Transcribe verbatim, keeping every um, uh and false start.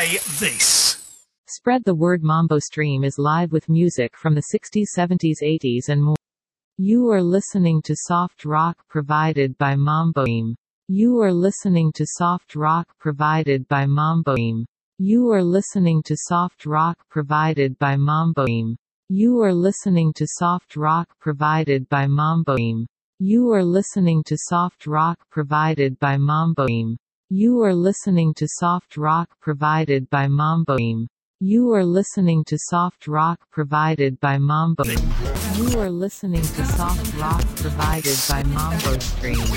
say this. Spread the word. Mambo Stream is live with music from the sixties, seventies, eighties and more. You are listening to soft rock provided by Mambo Stream. You are listening to soft rock provided by Mambo Stream. You are listening to soft rock provided by Mambo Stream. You are listening to soft rock provided by Mambo Stream. You are listening to soft rock provided by Mambo Stream. You are listening to soft rock provided by Mambo Stream. You are listening to soft rock provided by Mambo Stream. You are listening to soft rock provided by Mambo Stream.